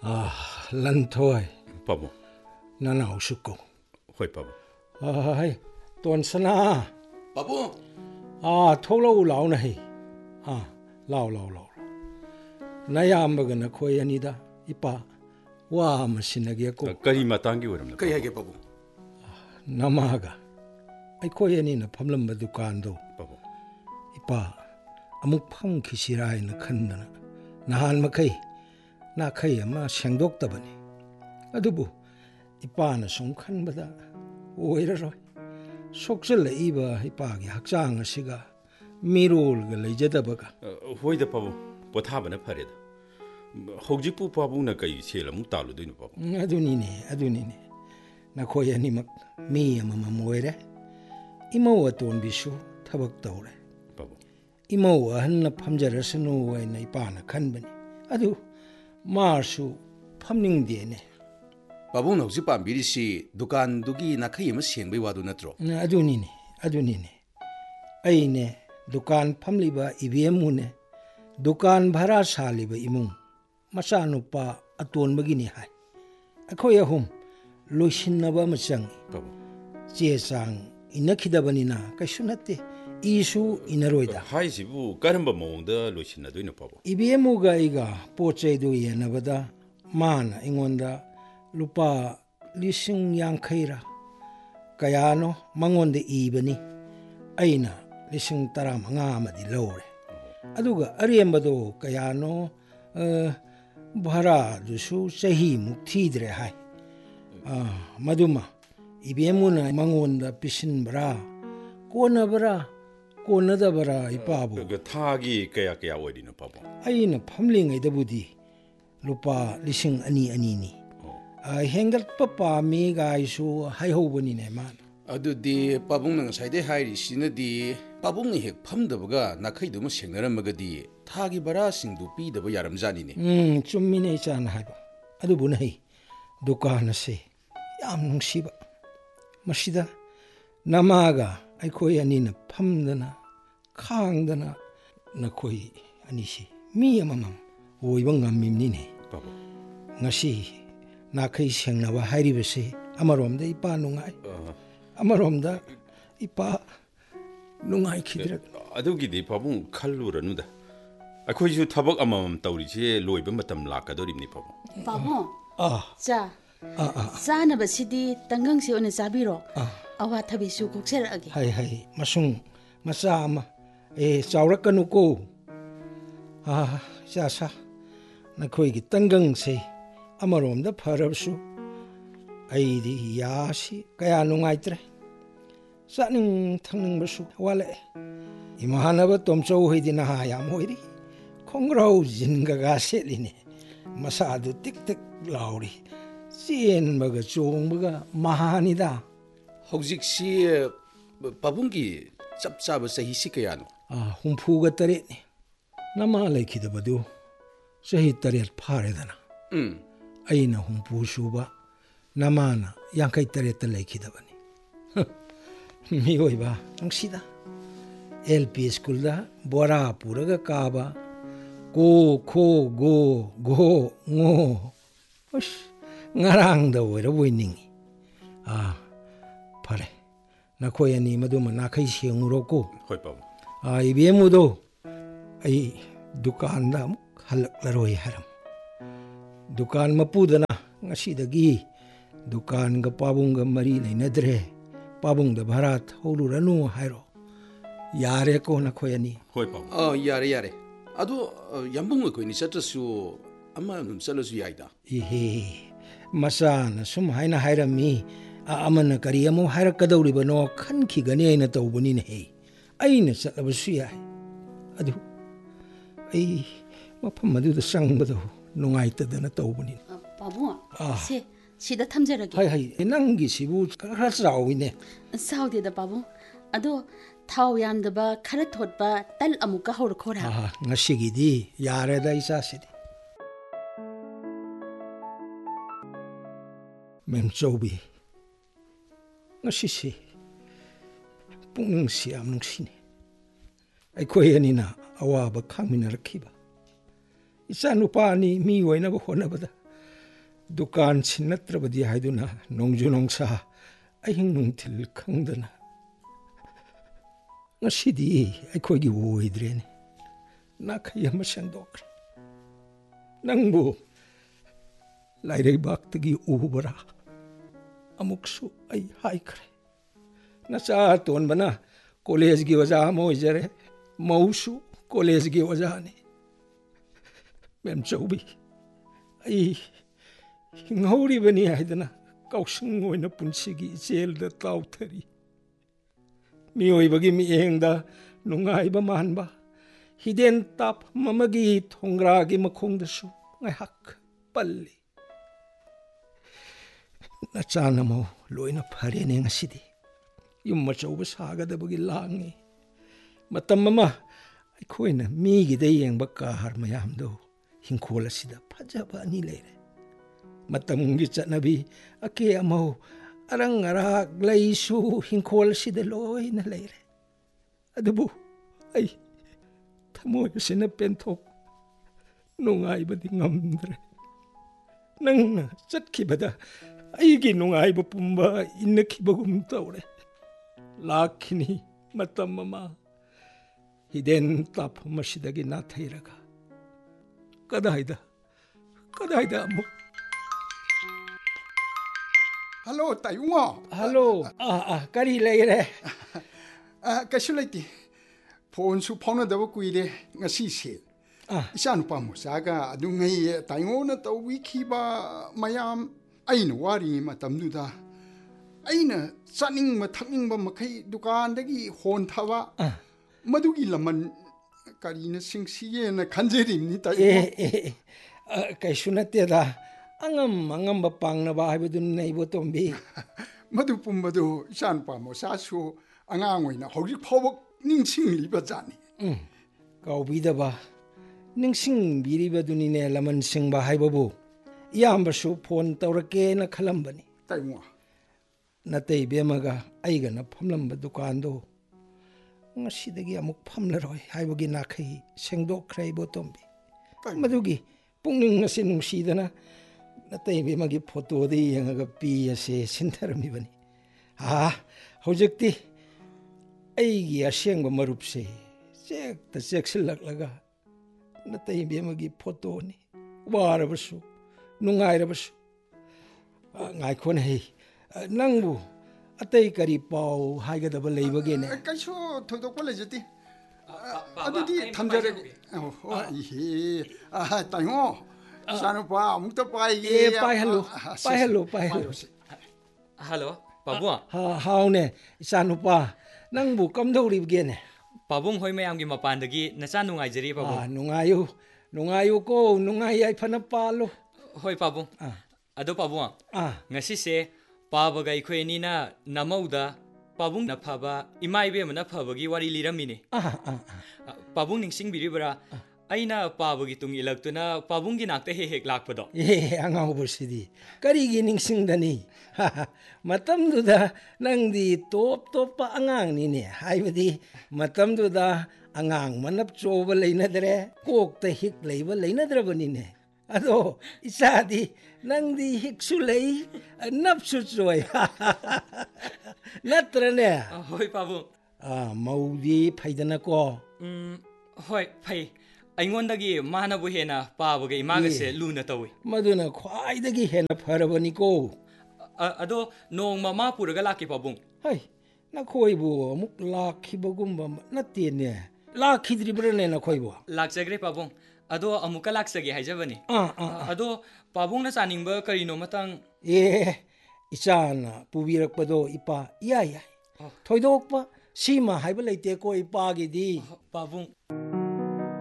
lần thôi Pabu. nó nào sự cầu Hoi Pabu. tuần sana Pabu. thô lâu lão này lão nãy am bữa gần khơi anh đi ipa wa mà xin cái cô Kari matangi waram. Kaya ke Pabu. namaga ai khơi anh na pham lam badu kan do Pabu. ipa amuk phang khisirai na khan na nahan makai na khai ama sengdok tabani adubu ipa na sum khan bada oira roi sokse leiba ipa gi hakchang asiga mirol ga leijadaba ka Hoi da Pabu. Potha bana phare da. Hogjipu Pabu na kai chelam talu doinu Pabu. aduni ne na khoi ani mak mi ama moire imo aton bisu thabak tawre Pabu. imo han na phamjarasanu wai na ipa na khan bani adu marsu phamning de ne Pabu na hujik pambirisi dukan dugi na khayi ma sengbai wadu natro. aduni ne ai ne dukan phamliba ibm ne dukan bhara saliba imung macha nupa aton bagini hai akhoi ahum loisinaba machang Pabu. che sang inakhidabani na kaishunate isu inaroida Hai sibu karamba maungda lochina doinu Pabu. ibm ga iga pochei do yenabada mana ingonda lupa lising yang khaira kayano mangonde ibani aina lising tara manga amadi lore aduga ariembado kayano bhara dusu sahi mukthidre hai maduma ibemuna mangonda pisin bra kona da bra ipabu Thagi kaya wadinu Pabu. aina phamling idabudi lupa lising ani ni hengat papa mi gaisu hai hobani ne man Adudi Pabung na ngasai hairi sinadi Pabung ni hek phamdabaga na khayi duma sengnaramagadi thagi bara singdu pidaba yaramjani ne. chumine chan haiba adubu nahi dukan se yam nungsiba masida namaga aikhoi ani na phamdana khangdana nakoi ani si mi amamam oiba ngamimni ne Pabu. ngasi nakhai sengnawa hairibase amaromda ipa nungai amaromda ipa nungai khidra Adugidi Pabu khaluranuda. Akhoisu thabak amam tawrije loiba matam lakadoribni Pabu. Pabu. Cha. Sana basidi tangang si ona sabiro. Awa thabisu kokserage. hai masung masa ama chaurakanu ko sa nakhoi gi tangang se amaromda pharabsu aidi yasi kaya nungaitre saning thangning basu wale imahanaba tomchou hoidina ha yam hoiri khongrau jinga ga seline masa du tik lauri chen baga chong baga mahanida Hujik si Pabunggi chap chaba sahi si kayano. humpu ga tare ne nama laikhidabadu sahi tare pharedana aina humpu suba namana yankai tare ta laikhidabani mi oiba angsida LP school da bora puraga kaba go kho go ngo ngarang da oira winning phare nakhoi ani maduma nakhai senguro ko Hoi Pabu. ibm do ai dukan da halak laroi haram dukan mapudana ngasidagi dukan ga pabung ga mari leinadre pabung da bharat holuranu hairo yare ko nakhoi ani Hoi Pabu. Yare. Adu yambung ko ni chatrasu amma num chalasu yaida. masana sum haina hairami amana kari amu hairakadawribano khankhigani aina tawbani ne aina chatlabasu yai adu ai mafam aduda sangbado nungaitadana tawbani Pabu. Se sida thamjarage. hai nangi sibu khara chawine Saudi da Pabu. Ado thau yamdaba khara thotba tal amuka hor khora. ngasigidi yare da isa sidi mem chobi ngasisi pung siam nungsine aikhoi anina awaba khangmina rakhiba isa nupani mi oinaba honabada दुकान नत्रबदी हाइदुना नोंजु नोंसा अहिंग नोंथिल खंगदना ngasidi aikogi woidrene nakhaya masandokre nangbu lairei baktagi ubara amuksu ai haikre nasa ton bana college gi waja moijare mausu college gi waja ne mem chaubi ai ngori bani haidana kausing oina punsigi jel da tauthari मियोइबगी मिएंगदा नुंगाइबा मानबा हिदेन ताप ममगी थोंग्रागी मखोंदसु ngaiहक पल्ली नचानमो लोइना फरेने ngasidi yum machauba sagadabagi langi matam mama aikoina migi da yengba kahar mayamdo hinkhola sida phajaba ani leire matamgi chanabi ake amau arang arak laisu hinkol sida loina leire adubu ai thamoy sina penthok nungai badi ngamdre nangna chatkibada aigi nungai ba pumba innakhibagum tawre lakhini matam mama hiden tap masidagi na thairaga kadaida amuk Hello, Taiwan. Hello. Kari leire. Kasu leiti. Phone su phone da ku ire ngasi se. Isa nu pa mo saga adu ngai Taiwan na to wiki ba mayam aina wari matam du da. Aina chaning ma thakning ba makai dukan dagi hon thawa. Madugi laman kari na singsi na khanjeri ni Taiwan. Kasu na te da. angam ba pang na ba haibudun na ibotombi madu pumbadu san pa mo sa su angang oina hori phobok ningsing liba jani kaubi da ba ningsing biri baduni ne laman sing ba haibabu iyamba su phone tawrake na khalambani taimwa natei bemaga aiga na phamlamba dukan do ngasidagi amuk phamlaroi haibagi na khai sengdok krai botombi madugi pungning ngasi nungsidana natei bemagi photo de yangaga pi ase sintharami bani hojekti aigi asengba marupse chekta cheksilak natei bemagi photo ni warabasu nungairabasu ngai khon hei nangbu atei kari pau haigadaba leibage ne kaiso thodok pale jati adudi thamjare taingo Sanupa, mukta pai hello. Hello, Pabua. How ne, Sanupa, nangbu kamdori bgene. Pabung hoi mayamgi mapandagi nacha nungaijari Pabu. Nungayu ko, nungai ai phana palo. Hoi Pabung. Ado Pabua. Ngasi se pabaga ikhoi ni na namauda Pabung na phaba imaibe mana phabagi wari liramini. Pabung ningsing biribara. Aina pabagi tung ilaktuna pabungi nakte hek lakpado. Angau bersidi. Karigi ningsing dani. Matam duda nangdi top pa angang ni ne. Haibadi matam duda angang manap coba leina dere kok te hik leiba leina dere bani ne. Ado isadi nangdi hik sulei nap su coy. Natra ne. Hoi Pabung. Maudi paidana ko. Hoi pai. Aingondagi mana bu hena pabaga imagase luna tawi maduna khwaidagi hena pharabani ko ado nong mama puraga laki Pabung hai na khoibu amuk lakhibagumba natte ne lakhidribrane na khoibu lakjagre Pabung ado amuka laksage haijabani ado Pabung na saningba karino matang ichana pubirakpado ipa iya thoidokpa sima haiba leite ko ipa gi di Pabung